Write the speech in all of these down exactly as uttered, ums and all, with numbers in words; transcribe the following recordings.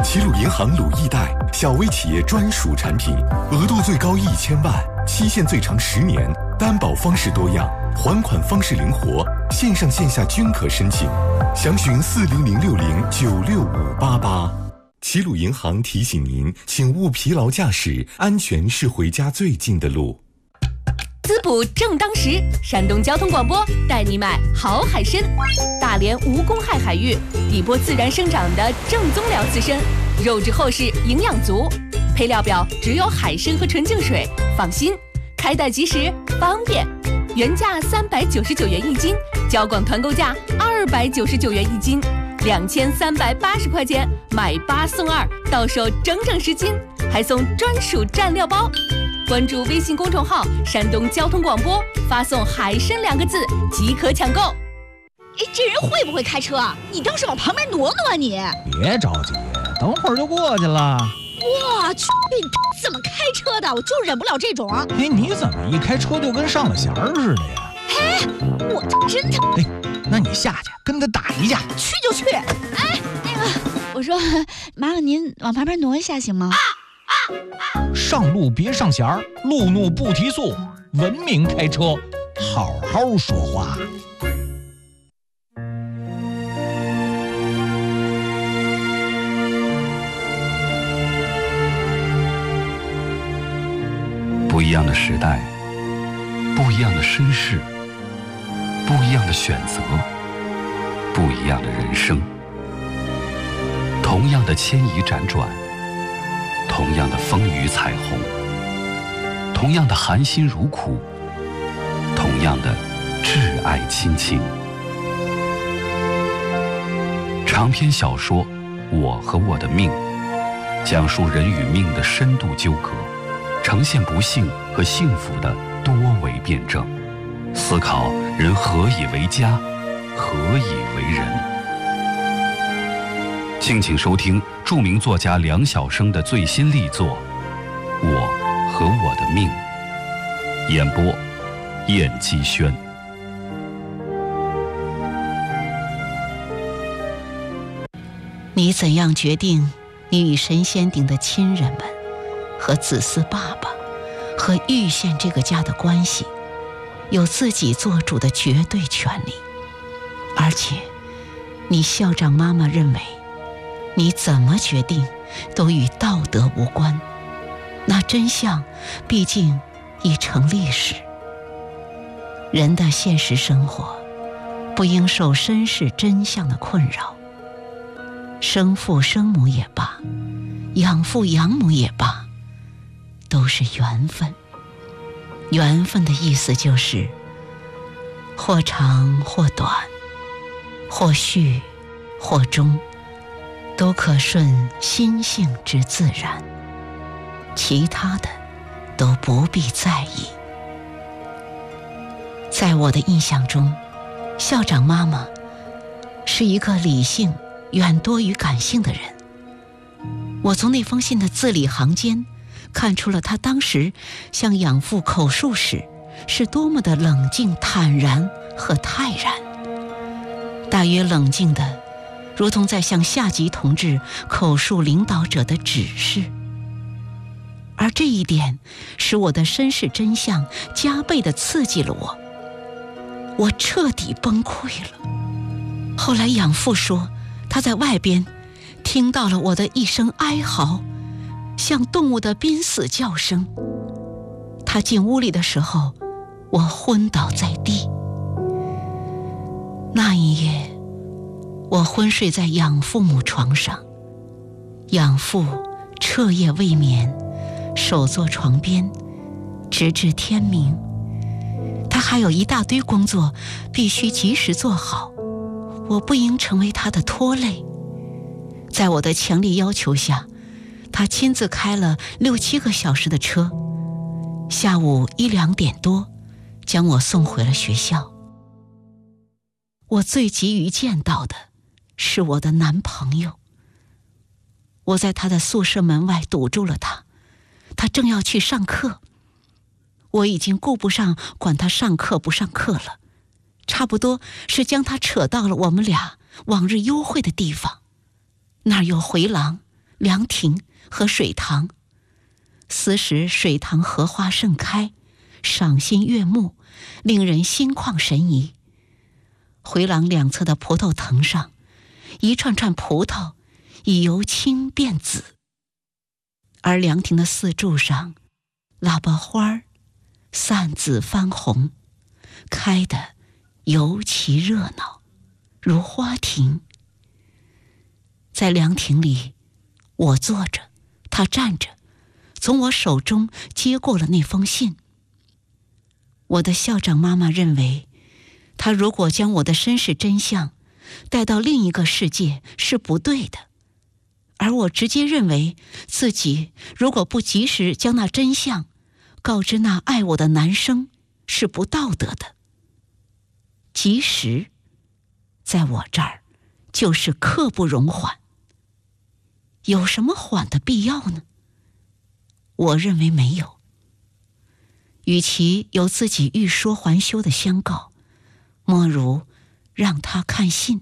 齐鲁银行鲁易贷，小微企业专属产品，额度最高一千万，期限最长十年，担保方式多样，还款方式灵活，线上线下均可申请。详询四零零六零九六五八八。齐鲁银行提醒您，请勿疲劳驾驶，安全是回家最近的路。 滋补正当时，山东交通广播带你买好海参，大连无公害海域，底波自然生长的正宗辽刺参，肉质厚实，营养足，配料表只有海参和纯净水，放心，开袋即时，方便。原价三百九十九元一斤，交广团购价二百九十九元一斤，两千三百八十块钱买八送二，到手整整十斤，还送专属蘸料包。关注微信公众号山东交通广播，发送海参两个字即可抢购。 哎，这人会不会开车啊？你倒是往旁边挪挪啊你！ 别着急，等会儿就过去了。 我去，怎么开车的？我就忍不了这种。 哎，你怎么一开车就跟上了弦儿似的呀？ 哎，我真的。 哎，那你下去跟他打一架。 去就去。哎，那个，我说，麻烦您往旁边挪一下行吗？啊啊啊、上路别上弦儿，路怒不提速，文明开车，好好说话。 不一样的时代，不一样的身世，不一样的选择，不一样的人生。同样的牵移辗转，同样的风雨彩虹，同样的含辛茹苦，同样的挚爱亲情。长篇小说《我和我的命》，讲述人与命的深度纠葛，呈现不幸和幸福的多维辩证，思考人何以为家，何以为人。敬请收听著名作家梁晓声的最新力作《我和我的命》，演播燕姬轩。 你怎样决定你与神仙顶的亲人们和子嗣爸爸和玉县这个家的关系，有自己做主的绝对权利。而且你校长妈妈认为，你怎么决定都与道德无关，那真相毕竟已成历史。人的现实生活不应受身世真相的困扰，生父生母也罢，养父养母也罢，都是缘分。缘分的意思就是或长或短，或续或终，都可顺心性之自然，其他的都不必在意。在我的印象中，校长妈妈是一个理性远多于感性的人。我从那封信的字里行间看出了她当时向养父口述时是多么的冷静坦然和泰然，大约冷静的如同在向下级同志口述领导者的指示。而这一点使我的身世真相加倍地刺激了我，我彻底崩溃了。后来养父说，他在外边听到了我的一声哀嚎，像动物的濒死叫声。他进屋里的时候，我昏倒在地。那一夜，我昏睡在养父母床上，养父彻夜未眠，守坐床边，直至天明。他还有一大堆工作必须及时做好，我不应成为他的拖累。在我的强烈要求下，他亲自开了六七个小时的车，下午一两点多将我送回了学校。我最急于见到的是我的男朋友。我在他的宿舍门外堵住了他，他正要去上课。我已经顾不上管他上课不上课了，差不多是将他扯到了我们俩往日幽会的地方。那儿有回廊、 凉亭和水塘。此时水塘荷花盛开，赏心悦目，令人心旷神怡。回廊两侧的葡萄藤上，一串串葡萄已由青变紫，而凉亭的四柱上，喇叭花散紫翻红，开得尤其热闹，如花亭。在凉亭里，我坐着，他站着，从我手中接过了那封信。我的校长妈妈认为，他如果将我的身世真相带到另一个世界是不对的，而我直接认为自己如果不及时将那真相告知那爱我的男生是不道德的。及时在我这儿就是刻不容缓，有什么缓的必要呢？我认为没有。与其有自己欲说还休的相告，莫如让他看信。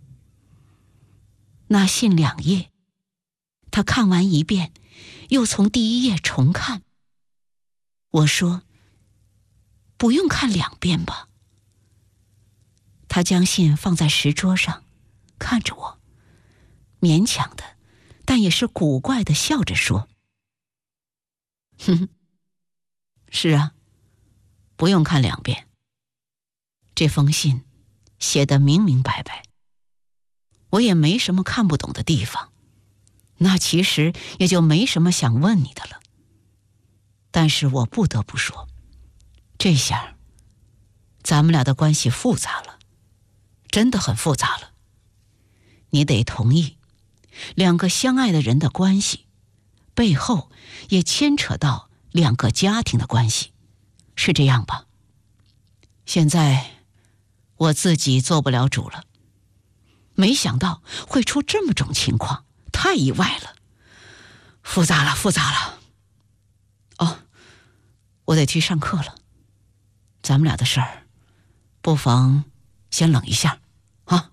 那信两页，他看完一遍，又从第一页重看。我说：“不用看两遍吧。”他将信放在石桌上，看着我，勉强的，但也是古怪的笑着说：“哼哼，是啊，不用看两遍。这封信写得明明白白，我也没什么看不懂的地方，那其实也就没什么想问你的了。但是我不得不说，这下咱们俩的关系复杂了，真的很复杂了。你得同意，两个相爱的人的关系背后也牵扯到两个家庭的关系，是这样吧？现在我自己做不了主了，没想到会出这么种情况，太意外了，复杂了，复杂了。哦，我得去上课了，咱们俩的事儿，不妨先冷一下，啊。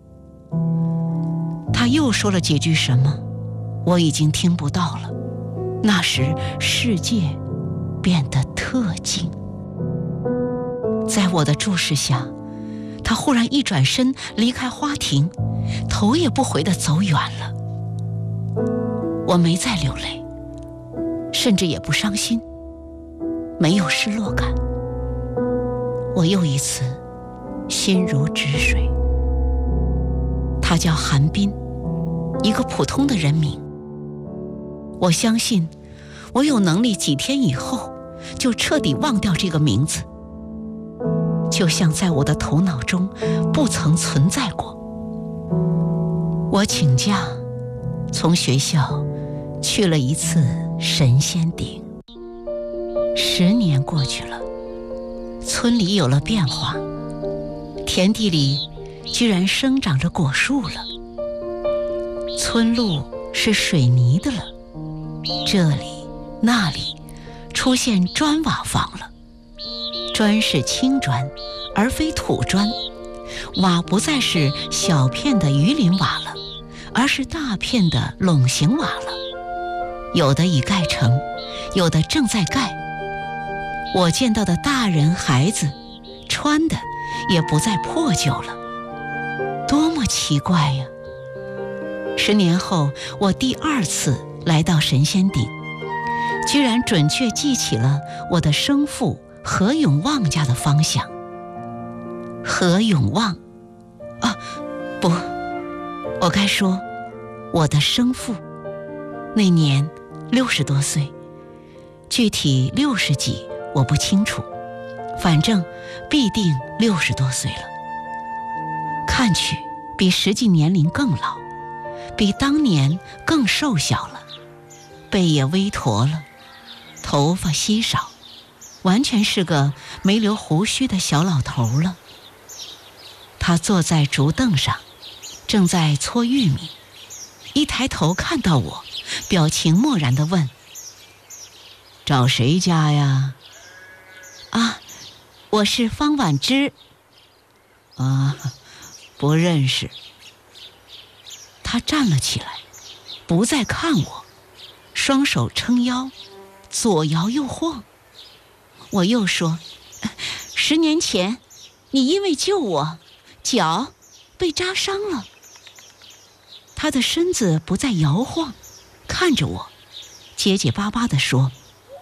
他又说了几句什么，我已经听不到了。那时世界变得特静，在我的注视下，他忽然一转身离开花亭，头也不回地走远了。我没再流泪，甚至也不伤心，没有失落感。我又一次心如止水。他叫韩冰，一个普通的人名。我相信我有能力几天以后就彻底忘掉这个名字，就像在我的头脑中不曾存在过。我请假从学校去了一次神仙顶。十年过去了，村里有了变化，田地里居然生长着果树了，村路是水泥的了，这里那里出现砖瓦房了。砖是青砖，而非土砖，瓦不再是小片的鱼鳞瓦了，而是大片的垄形瓦了。有的已盖成，有的正在盖。我见到的大人孩子穿的也不再破旧了，多么奇怪呀！十年后，我第二次来到神仙顶，居然准确记起了我的生父何永旺家的方向。何永旺啊，不，我该说我的生父，那年六十多岁，具体六十几我不清楚，反正必定六十多岁了，看去比实际年龄更老，比当年更瘦小了，背也微驼了，头发稀少，完全是个没留胡须的小老头了。他坐在竹凳上，正在搓玉米，一抬头看到我，表情漠然地问：“找谁家呀？”“啊，我是方婉之。”“啊，不认识。”他站了起来， 不再看我，双手撑腰，左摇右晃。我又说，十年前你因为救我，脚被扎伤了。他的身子不再摇晃，看着我，结结巴巴地说，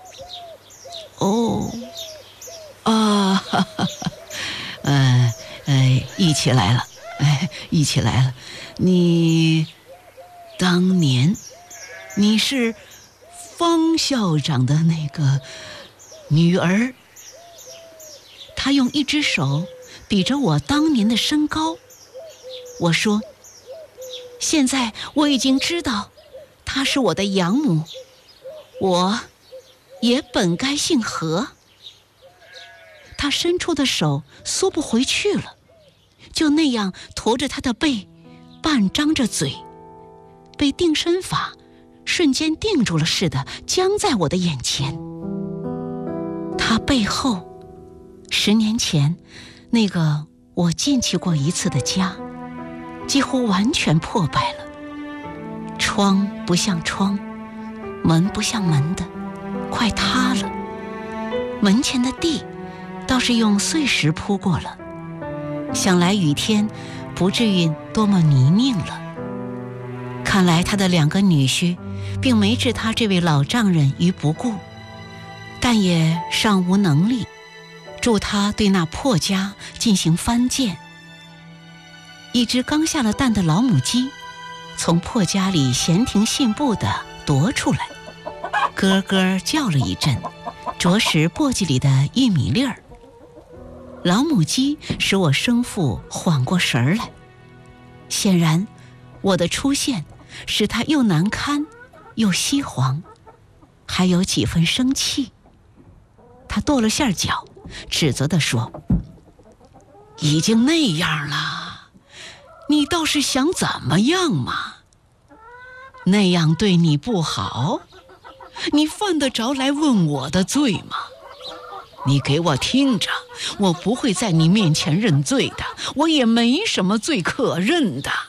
哦，啊，哈哈哈，呃呃，忆起来了，哎，忆起来了，你当年你是方校长的那个女儿。他用一只手比着我当年的身高。我说，现在我已经知道她是我的养母，我也本该姓何。他伸出的手缩不回去了，就那样驼着他的背，半张着嘴，被定身法瞬间定住了似的，僵在我的眼前。他背后，十年前那个我进去过一次的家，几乎完全破败了，窗不像窗，门不像门的，快塌了。门前的地倒是用碎石铺过了，想来雨天不至于多么泥泞了。看来他的两个女婿并没置他这位老丈人于不顾，但也尚无能力助他对那破家进行翻建。一只刚下了蛋的老母鸡从破家里闲庭信步地夺出来，咯咯叫了一阵，啄食簸箕里的玉米粒儿。老母鸡使我生父缓过神儿来，显然我的出现使他又难堪又稀黄，还有几分生气。他跺了下脚，指责地说，已经那样了，你倒是想怎么样嘛？那样对你不好，你犯得着来问我的罪吗？你给我听着，我不会在你面前认罪的，我也没什么罪可认的。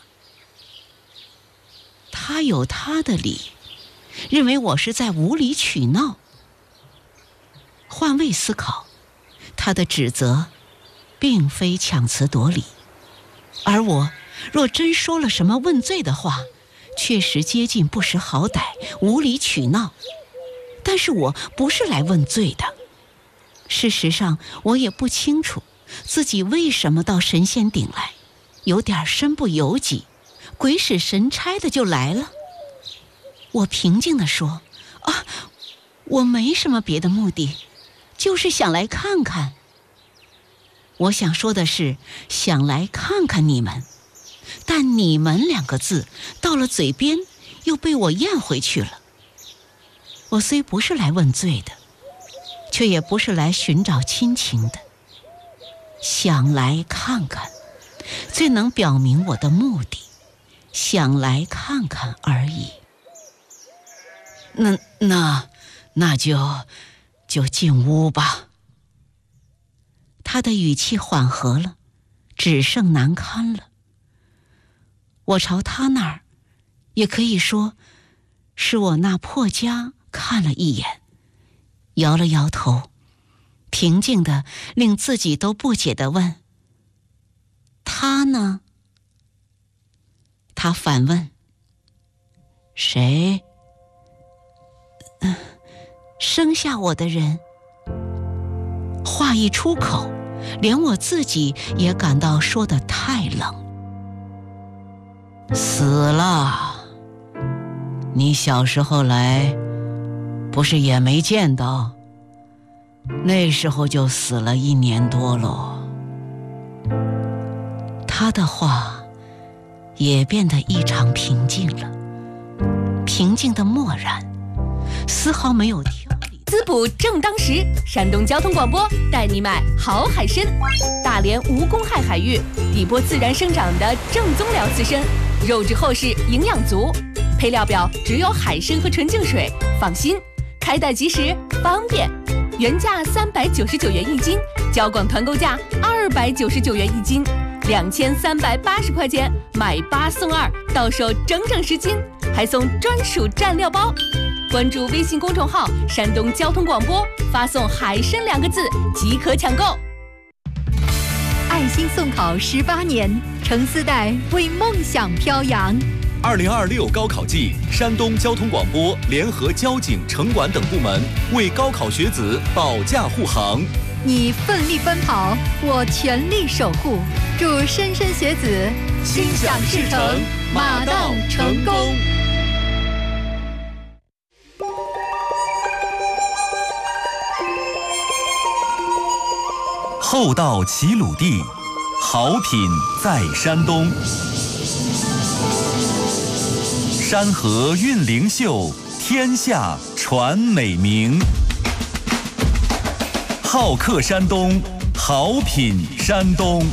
他有他的理，认为我是在无理取闹。换位思考，他的指责并非强词夺理，而我若真说了什么问罪的话，确实接近不识好歹，无理取闹。但是我不是来问罪的。事实上，我也不清楚自己为什么到神仙顶来，有点身不由己，鬼使神差的就来了。我平静地说，啊，我没什么别的目的，就是想来看看。我想说的是，想来看看你们，但你们两个字到了嘴边又被我咽回去了。我虽不是来问罪的，却也不是来寻找亲情的，想来看看最能表明我的目的，想来看看而已。那那那就就进屋吧。他的语气缓和了，只剩难堪了。我朝他那儿，也可以说是我那破家看了一眼，摇了摇头，平静的令自己都不解地问，他呢？他反问，谁？嗯，生下我的人。话一出口，连我自己也感到说得太冷。死了。你小时候来，不是也没见到？那时候就死了一年多喽。他的话也变得异常平静了，平静的漠然，丝毫没有挑理。 滋补正当时，山东交通广播带你买好海参，大连无公害海域底波自然生长的正宗辽刺参，肉质厚实，营养足。配料表只有海参和纯净水，放心，开袋即食，方便。原价三百九十九元一斤，交广团购价二百九十九元一斤，两千三百八十块钱买八送二，到手整整十斤。还还送专属蘸料包。关注微信公众号山东交通广播，发送海参两个字即可抢购。 爱心送考十八年，程思代为梦想飘扬。 二零二六高考季，山东交通广播联合交警、城管等部门为高考学子保驾护航。 你奋力奔跑，我全力守护。祝莘莘学子心想事成，马到成功。 厚道齐鲁地，好品在山东。山河韵灵秀，天下传美名。好客山东，好品山东。